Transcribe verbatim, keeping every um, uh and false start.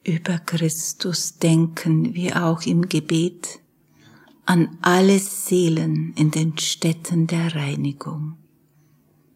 über Christus denken wir auch im Gebet an alle Seelen in den Stätten der Reinigung.